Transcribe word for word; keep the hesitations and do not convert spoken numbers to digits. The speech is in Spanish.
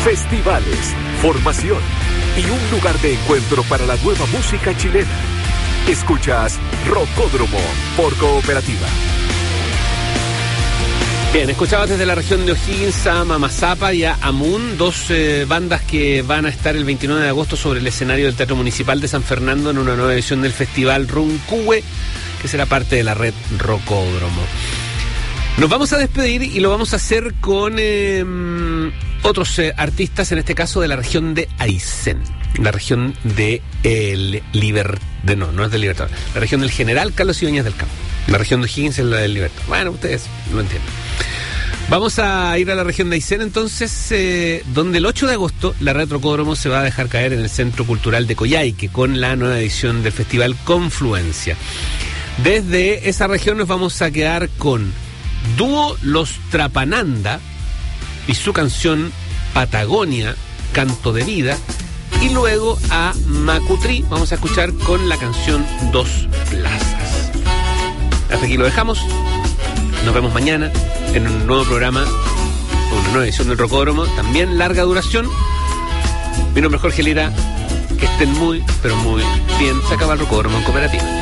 festivales, formación y un lugar de encuentro para la nueva música chilena. Escuchas Rocódromo por Cooperativa. Bien, escuchabas desde la región de O'Higgins a Mamazapa y a Amun, dos eh, bandas que van a estar el veintinueve de agosto sobre el escenario del Teatro Municipal de San Fernando en una nueva edición del Festival Runcuwe, que será parte de la red Rocódromo. Nos vamos a despedir y lo vamos a hacer con eh, otros eh, artistas, en este caso de la región de Aysén, la región de el Libertad, no, no es del Libertad, la región del General Carlos Ibáñez del Campo. La región de O'Higgins es la del Libertad. Bueno, ustedes lo entienden. Vamos a ir a la región de Aysén, entonces, eh, donde el ocho de agosto la red Rocódromo se va a dejar caer en el Centro Cultural de Coyhaique con la nueva edición del Festival Confluencia. Desde esa región nos vamos a quedar con Dúo Los Trapananda y su canción Patagonia, Canto de Vida, y luego a Macutrí vamos a escuchar con la canción Dos Plazas. Hasta aquí lo dejamos. Nos vemos mañana en un nuevo programa, una nueva edición del Rocódromo, también larga duración. Mi nombre es Jorge Lira. Que estén muy, pero muy bien. Se acaba el Rocódromo en Cooperativa.